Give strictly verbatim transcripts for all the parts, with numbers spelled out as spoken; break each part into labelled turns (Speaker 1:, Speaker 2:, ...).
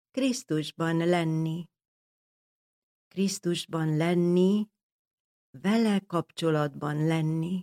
Speaker 1: Krisztusban lenni. Krisztusban lenni, vele kapcsolatban lenni.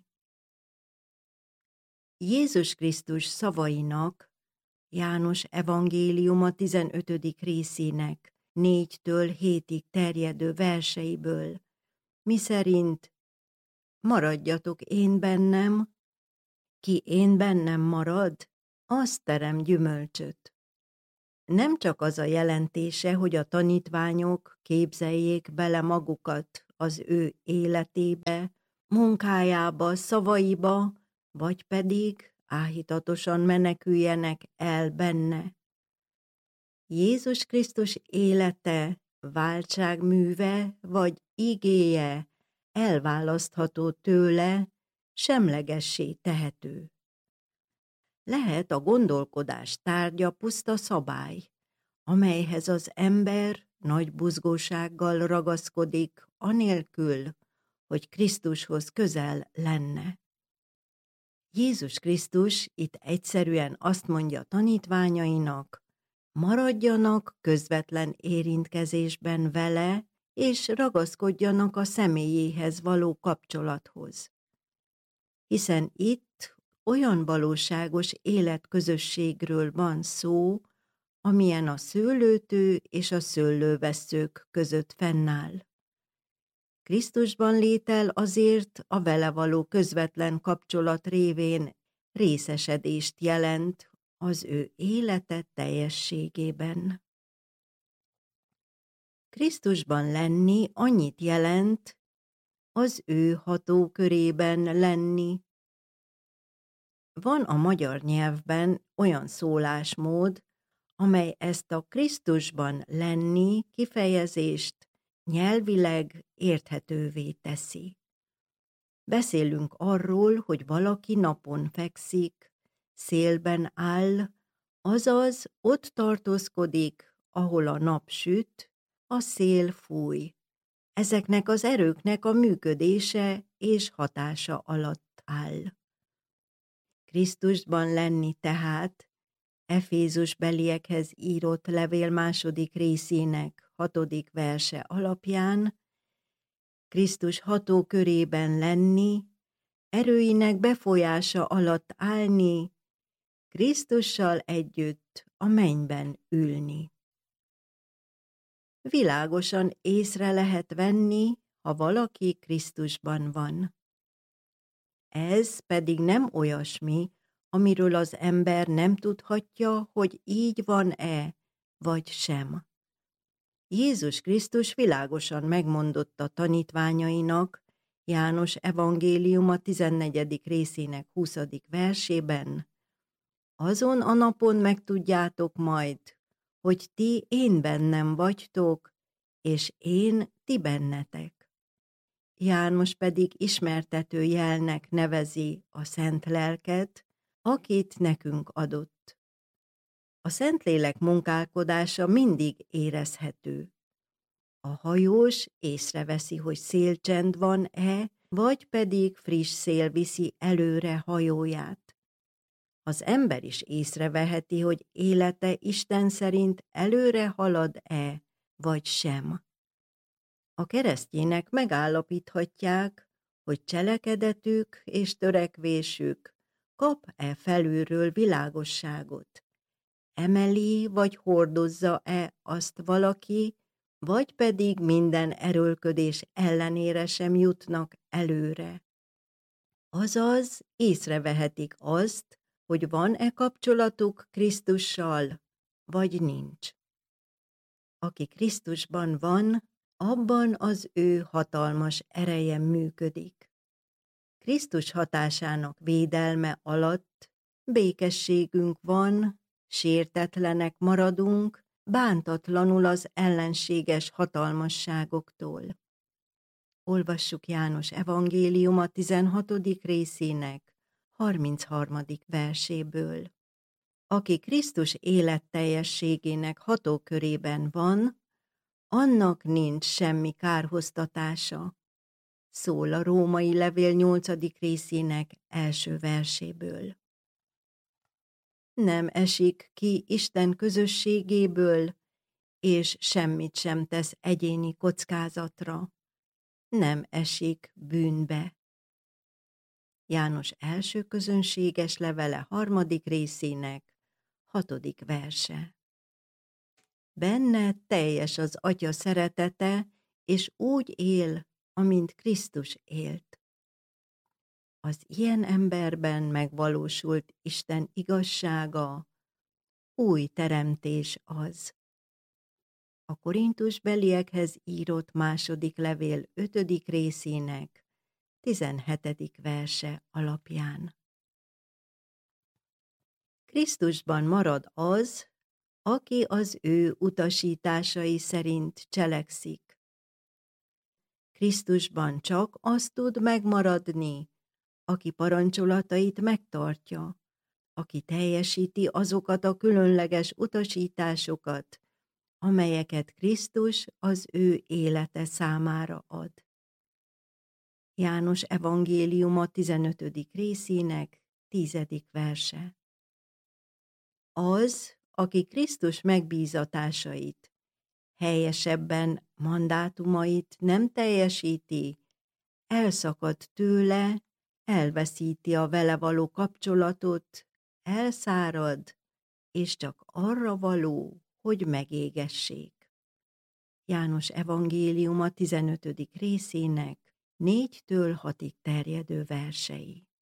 Speaker 1: Jézus Krisztus szavainak, János evangéliuma tizenötödik részének négytől hétig terjedő verseiből, miszerint maradjatok én bennem, ki én bennem marad, az terem gyümölcsöt. Nem csak az a jelentése, hogy a tanítványok képzeljék bele magukat az ő életébe, munkájába, szavaiba, vagy pedig áhítatosan meneküljenek el benne. Jézus Krisztus élete, váltságműve vagy igéje elválasztható tőle, semlegessé tehető. Lehet a gondolkodás tárgya puszta szabály, amelyhez az ember nagy buzgósággal ragaszkodik, anélkül, hogy Krisztushoz közel lenne. Jézus Krisztus itt egyszerűen azt mondja tanítványainak, maradjanak közvetlen érintkezésben vele, és ragaszkodjanak a személyéhez való kapcsolathoz. Hiszen itt olyan valóságos életközösségről van szó, amilyen a szőlőtő és a szőlővesszők között fennáll. Krisztusban létel azért a vele való közvetlen kapcsolat révén részesedést jelent az ő élete teljességében. Krisztusban lenni annyit jelent, az ő hatókörében lenni. Van a magyar nyelvben olyan szólásmód, amely ezt a Krisztusban lenni kifejezést nyelvileg érthetővé teszi. Beszélünk arról, hogy valaki napon fekszik, szélben áll, azaz ott tartózkodik, ahol a nap süt, a szél fúj. Ezeknek az erőknek a működése és hatása alatt áll. Krisztusban lenni tehát, Efézusbeliekhez írott levél második részének hatodik verse alapján, Krisztus hatókörében lenni, erőinek befolyása alatt állni, Krisztussal együtt a mennyben ülni. Világosan észre lehet venni, ha valaki Krisztusban van. Ez pedig nem olyasmi, amiről az ember nem tudhatja, hogy így van-e, vagy sem. Jézus Krisztus világosan megmondotta tanítványainak, János evangéliuma tizennegyedik részének huszadik versében, azon a napon megtudjátok majd, hogy ti én bennem vagytok, és én ti bennetek. János pedig ismertető jelnek nevezi a Szent Lelket, akit nekünk adott. A Szentlélek munkálkodása mindig érezhető. A hajós észreveszi, hogy szélcsend van-e, vagy pedig friss szél viszi előre hajóját. Az ember is észreveheti, hogy élete Isten szerint előre halad-e, vagy sem. A keresztjének megállapíthatják, hogy cselekedetük és törekvésük kap-e felülről világosságot. Emeli vagy hordozza-e azt valaki, vagy pedig minden erőlködés ellenére sem jutnak előre. Azaz észrevehetik azt, hogy van-e kapcsolatuk Krisztussal, vagy nincs. Aki Krisztusban van, abban az ő hatalmas ereje működik. Krisztus hatásának védelme alatt békességünk van, sértetlenek maradunk, bántatlanul az ellenséges hatalmasságoktól. Olvassuk János evangéliuma tizenhatodik részének harmincharmadik verséből. Aki Krisztus életteljességének hatókörében van, annak nincs semmi kárhoztatása, szól a római levél nyolcadik részének első verséből. Nem esik ki Isten közösségéből, és semmit sem tesz egyéni kockázatra, nem esik bűnbe. János első közönséges levele harmadik részének hatodik verse. Benne teljes az Atya szeretete, és úgy él, amint Krisztus élt. Az ilyen emberben megvalósult Isten igazsága, új teremtés az. A Korintusbeliekhez írott második levél ötödik részének tizenhetedik verse alapján. Krisztusban marad az, aki az ő utasításai szerint cselekszik. Krisztusban csak az tud megmaradni, aki parancsolatait megtartja, aki teljesíti azokat a különleges utasításokat, amelyeket Krisztus az ő élete számára ad. János evangéliuma tizenötödik részének tízedik verse. Az, aki Krisztus megbízatásait, helyesebben mandátumait nem teljesíti, elszakad tőle, elveszíti a vele való kapcsolatot, elszárad, és csak arra való, hogy megégessék. János evangéliuma tizenötödik részének négytől hatig terjedő versei.